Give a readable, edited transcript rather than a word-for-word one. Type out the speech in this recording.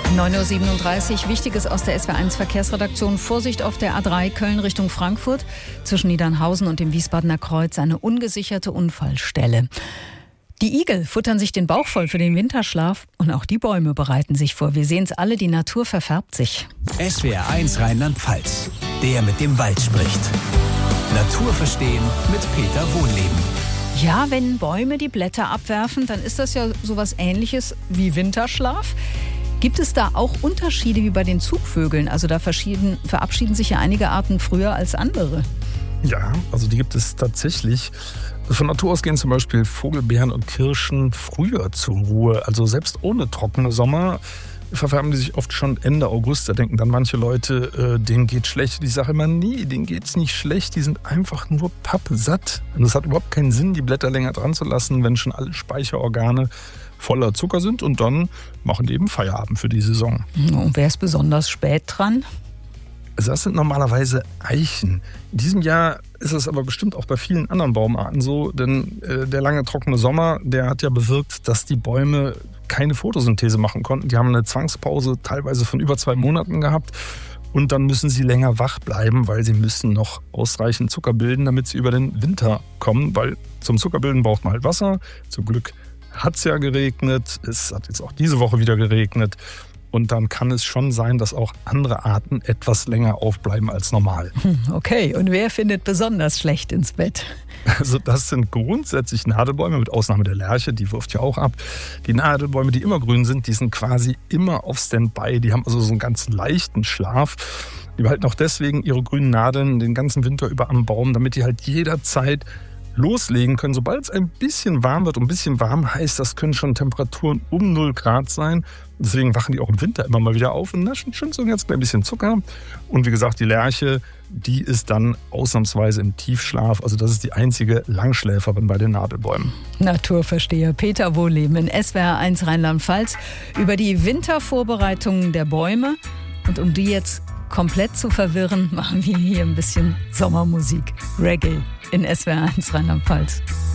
9.37 Uhr, Wichtiges aus der SWR1 Verkehrsredaktion. Vorsicht auf der A3 Köln Richtung Frankfurt. Zwischen Niedernhausen und dem Wiesbadener Kreuz eine ungesicherte Unfallstelle. Die Igel futtern sich den Bauch voll für den Winterschlaf und auch die Bäume bereiten sich vor. Wir sehen es alle, die Natur verfärbt sich. SWR1 Rheinland-Pfalz, der mit dem Wald spricht. Natur verstehen mit Peter Wohlleben. Ja, wenn Bäume die Blätter abwerfen, dann ist das ja sowas Ähnliches wie Winterschlaf. Gibt es da auch Unterschiede wie bei den Zugvögeln? Also da verabschieden sich ja einige Arten früher als andere. Ja, also die gibt es tatsächlich. Von Natur aus gehen zum Beispiel Vogelbeeren und Kirschen früher zur Ruhe. Also selbst ohne trockene Sommer verfärben die sich oft schon Ende August. Da denken dann manche Leute, denen geht schlecht. Ich sage immer, nee, denen geht's nicht schlecht. Die sind einfach nur pappsatt. Und es hat überhaupt keinen Sinn, die Blätter länger dran zu lassen, wenn schon alle Speicherorgane voller Zucker sind. Und dann machen die eben Feierabend für die Saison. Und wer ist besonders spät dran? Also das sind normalerweise Eichen. In diesem Jahr ist es aber bestimmt auch bei vielen anderen Baumarten so, denn der lange trockene Sommer, der hat ja bewirkt, dass die Bäume keine Photosynthese machen konnten. Die haben eine Zwangspause teilweise von über 2 Monaten gehabt und dann müssen sie länger wach bleiben, weil sie müssen noch ausreichend Zucker bilden, damit sie über den Winter kommen, weil zum Zuckerbilden braucht man halt Wasser. Zum Glück hat es ja geregnet, es hat jetzt auch diese Woche wieder geregnet. Und dann kann es schon sein, dass auch andere Arten etwas länger aufbleiben als normal. Okay, und wer findet besonders schlecht ins Bett? Also das sind grundsätzlich Nadelbäume, mit Ausnahme der Lärche, die wirft ja auch ab. Die Nadelbäume, die immer grün sind, die sind quasi immer auf Standby. Die haben also so einen ganz leichten Schlaf. Die behalten auch deswegen ihre grünen Nadeln den ganzen Winter über am Baum, damit die halt jederzeit loslegen können, sobald es ein bisschen warm wird. Und ein bisschen warm heißt, das können schon Temperaturen um 0 Grad sein. Deswegen wachen die auch im Winter immer mal wieder auf und naschen schon so ein ganz klein bisschen Zucker. Und wie gesagt, die Lärche, die ist dann ausnahmsweise im Tiefschlaf. Also das ist die einzige Langschläferin bei den Nadelbäumen. Naturversteher Peter Wohlleben in SWR1 Rheinland-Pfalz über die Wintervorbereitungen der Bäume. Und um die jetzt komplett zu verwirren, machen wir hier ein bisschen Sommermusik. Reggae in SWR1 Rheinland-Pfalz.